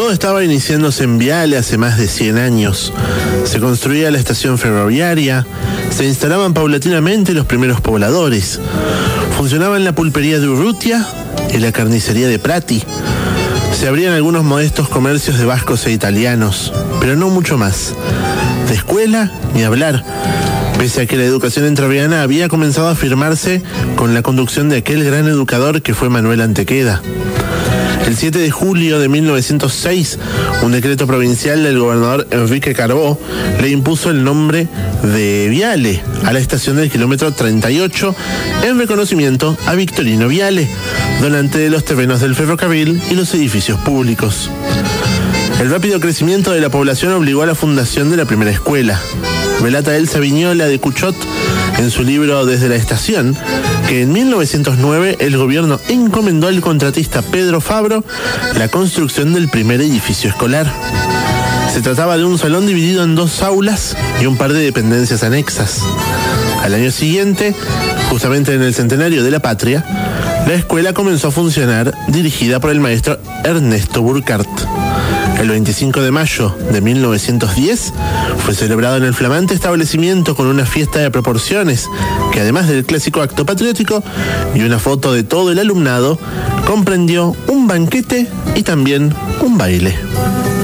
Todo estaba iniciándose en Viale hace más de 100 años. Se construía la estación ferroviaria, se instalaban paulatinamente los primeros pobladores. Funcionaban la pulpería de Urrutia y la carnicería de Prati. Se abrían algunos modestos comercios de vascos e italianos, pero no mucho más. De escuela, ni hablar, pese a que la educación entrerriana había comenzado a afirmarse con la conducción de aquel gran educador que fue Manuel Antequera. El 7 de julio de 1906, un decreto provincial del gobernador Enrique Carbó le impuso el nombre de Viale a la estación del kilómetro 38 en reconocimiento a Victorino Viale, donante de los terrenos del ferrocarril y los edificios públicos. El rápido crecimiento de la población obligó a la fundación de la primera escuela. Relata Elsa Viñola de Cuchot en su libro Desde la estación, que en 1909 el gobierno encomendó al contratista Pedro Fabro la construcción del primer edificio escolar. Se trataba de un salón dividido en 2 aulas y un par de dependencias anexas. Al año siguiente, justamente en el centenario de la patria, la escuela comenzó a funcionar dirigida por el maestro Ernesto Burkhardt. El 25 de mayo de 1910 fue celebrado en el flamante establecimiento con una fiesta de proporciones que, además del clásico acto patriótico y una foto de todo el alumnado, comprendió un banquete y también un baile.